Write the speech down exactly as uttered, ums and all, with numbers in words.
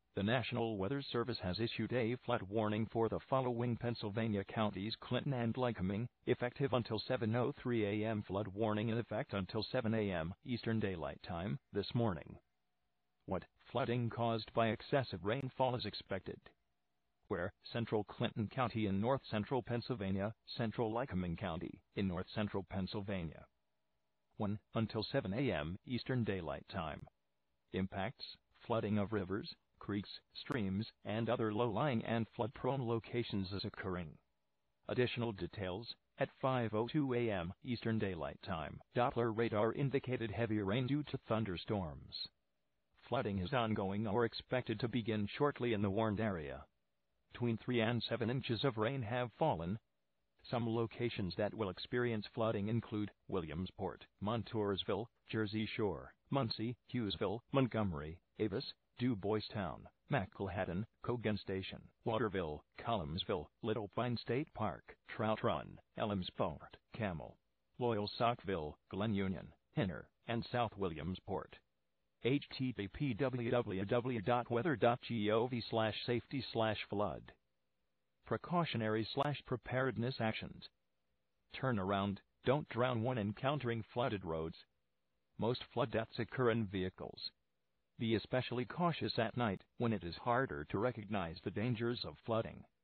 The National Weather Service has issued a flood warning for the following Pennsylvania counties: Clinton and Lycoming, effective until seven oh three a m Flood warning in effect until seven a m Eastern Daylight Time this morning. What? Flooding caused by excessive rainfall is expected. Where? Central Clinton County in north-central Pennsylvania, Central Lycoming County in north-central Pennsylvania. one. Until seven a m Eastern Daylight Time. Impacts: flooding of rivers, creeks, streams, and other low-lying and flood-prone locations is occurring. Additional details: at five oh two a m Eastern Daylight Time, Doppler radar indicated heavy rain due to thunderstorms. Flooding is ongoing or expected to begin shortly in the warned area. Between three and seven inches of rain have fallen. Some locations that will experience flooding include Williamsport, Montoursville, Jersey Shore, Muncie, Hughesville, Montgomery, Avis, Du Boistown, McElhatton, Cogan Station, Waterville, Collinsville, Little Pine State Park, Trout Run, Elmsport, Camel, Loyal-Sockville, Glen Union, Hinner, and South Williamsport. H T T P w w w dot weather dot gov slash safety slash flood. Precautionary slash preparedness actions. Turn around, don't drown when encountering flooded roads. Most flood deaths occur in vehicles. Be especially cautious at night when it is harder to recognize the dangers of flooding.